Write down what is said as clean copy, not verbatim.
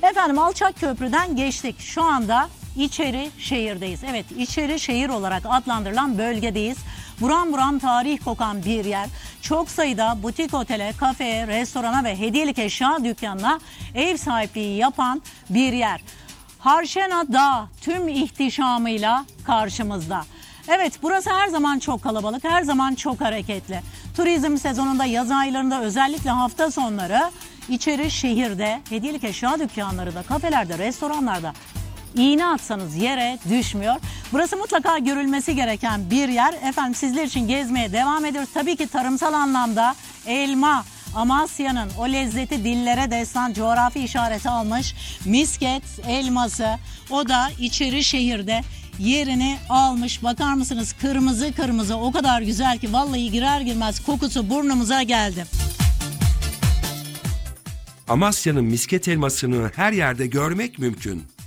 Efendim Alçakköprü'den geçtik. Şu anda İçeri şehirdeyiz. Evet, İçeri şehir olarak adlandırılan bölgedeyiz. Buram buram tarih kokan bir yer. Çok sayıda butik otele, kafeye, restorana ve hediyelik eşya dükkanına ev sahipliği yapan bir yer. Harşena Dağı tüm ihtişamıyla karşımızda. Evet, burası her zaman çok kalabalık, her zaman çok hareketli. Turizm sezonunda, yaz aylarında, özellikle hafta sonları İçeri şehirde hediyelik eşya dükkanları da, kafelerde, restoranlarda iğne atsanız yere düşmüyor. Burası mutlaka görülmesi gereken bir yer. Efendim sizler için gezmeye devam ediyoruz. Tabii ki tarımsal anlamda elma, Amasya'nın o lezzeti dillere destan, coğrafi işareti almış misket elması. O da İçeri şehirde yerini almış. Bakar mısınız, kırmızı kırmızı, o kadar güzel ki vallahi girer girmez kokusu burnumuza geldi. Amasya'nın misket elmasını her yerde görmek mümkün.